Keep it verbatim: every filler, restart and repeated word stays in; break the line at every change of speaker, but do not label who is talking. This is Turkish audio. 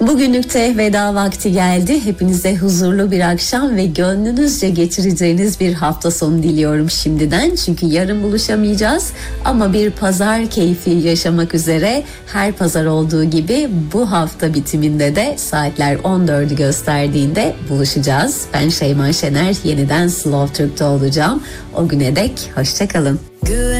Bugünlük de veda vakti geldi. Hepinize huzurlu bir akşam ve gönlünüzce geçireceğiniz bir hafta sonu diliyorum şimdiden. Çünkü yarın buluşamayacağız ama bir pazar keyfi yaşamak üzere her pazar olduğu gibi bu hafta bitiminde de saatler on dördü gösterdiğinde buluşacağız. Ben Şeyma Şener, yeniden Slow Türk'te olacağım. O güne dek hoşça kalın.